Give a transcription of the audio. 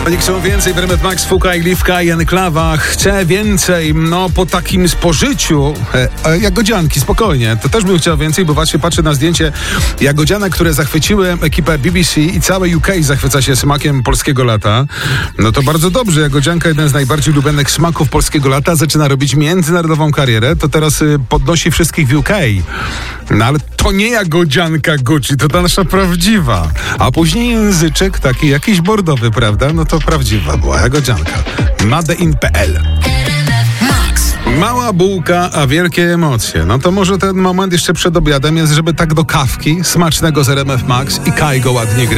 Oni chcą więcej w RMF Max, Fuka i Liwka i Enklawa. Chcę więcej, no po takim spożyciu jagodzianki, spokojnie. To też bym chciał więcej, bo właśnie patrzę na zdjęcie jagodzianek, które zachwyciły ekipę BBC i całe UK zachwyca się smakiem polskiego lata. No to bardzo dobrze. Jagodzianka, jeden z najbardziej ulubionych smaków polskiego lata, zaczyna robić międzynarodową karierę. To teraz podnosi wszystkich w UK. No ale to nie jagodzianka Gucci, to ta nasza prawdziwa. A później języczek taki jakiś bordowy, prawda? No to prawdziwa była jagodzianka. Made.in.pl. Mała bułka, a wielkie emocje. No to może ten moment jeszcze przed obiadem jest, żeby tak do kawki smacznego z RMF Max i Kaj go ładnie gra.